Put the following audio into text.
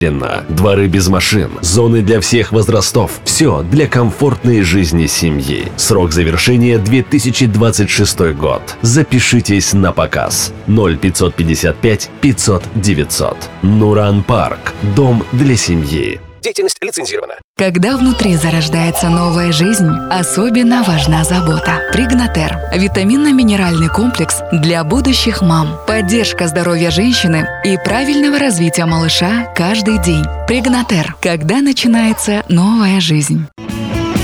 Дворы без машин, зоны для всех возрастов. Все для комфортной жизни семьи. Срок завершения 2026 год. Запишитесь на показ. 0555 500 900. Нуран Парк. Дом для семьи. Деятельность лицензирована. Когда внутри зарождается новая жизнь, особенно важна забота. Пригнатер – витаминно-минеральный комплекс для будущих мам. Поддержка здоровья женщины и правильного развития малыша каждый день. Пригнатер – когда начинается новая жизнь.